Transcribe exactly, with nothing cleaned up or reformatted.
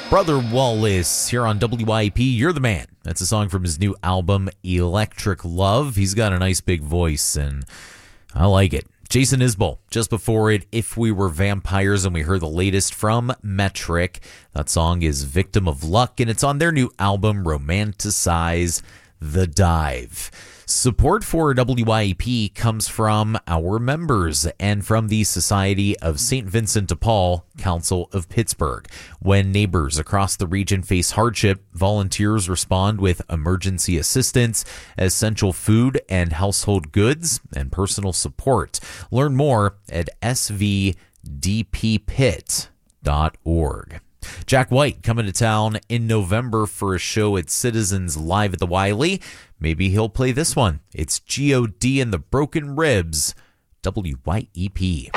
Brother Wallace here on W Y E P. You're the man. That's a song from his new album, Electric Love. He's got a nice big voice, and I like it. Jason Isbell, just before it, If We Were Vampires, and we heard the latest from Metric. That song is Victim of Luck, and it's on their new album, Romanticize the Dive. Support for W Y E P comes from our members and from the Society of Saint Vincent de Paul, Council of Pittsburgh. When neighbors across the region face hardship, volunteers respond with emergency assistance, essential food and household goods, and personal support. Learn more at s v d p pit dot org. Jack White coming to town in November for a show at Citizens Live at the Wiley. Maybe he'll play this one. It's G O D and the Broken Ribs, W Y E P.